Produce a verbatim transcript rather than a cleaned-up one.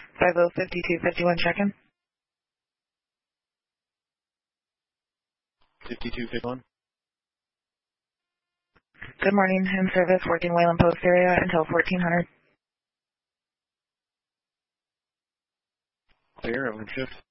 five oh fifty-two fifty-one check-in. fifty-two fifty-one. Good morning, in service, working Wayland Post area until fourteen hundred. Clear, over shift.